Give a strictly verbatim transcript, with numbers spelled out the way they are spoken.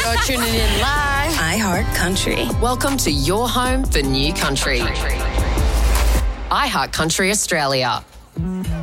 You're tuning in live. iHeart Country. Welcome to your home for new country. iHeart Country Australia.